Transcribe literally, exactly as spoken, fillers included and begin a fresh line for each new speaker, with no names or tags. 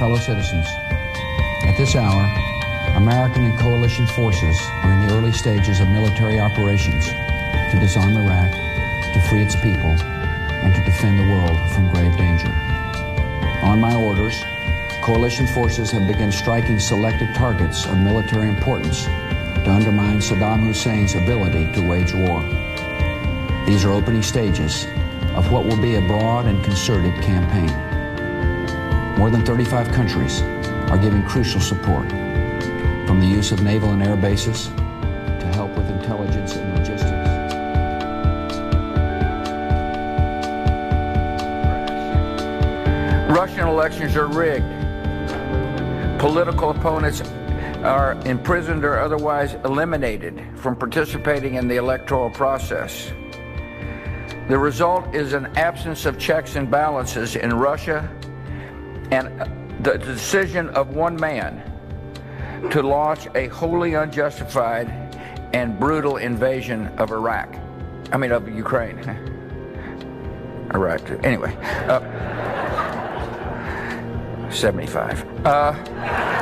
fellow citizens, at this hour, American and coalition forces are in the early stages of military operations to disarm Iraq, to free its people, and to defend the world from grave danger. On my orders, coalition forces have begun striking selected targets of military importance to undermine Saddam Hussein's ability to wage war. These are opening stages of what will be a broad and concerted campaign. More than thirty-five countries are giving crucial support, from the use of naval and air bases to help with intelligence and logistics.
Russian elections are rigged. Political opponents are imprisoned or otherwise eliminated from participating in the electoral process. The result is an absence of checks and balances in Russia and the decision of one man to launch a wholly unjustified and brutal invasion of Iraq. I mean, of Ukraine. Iraq, anyway. Uh, seventy-five. Uh,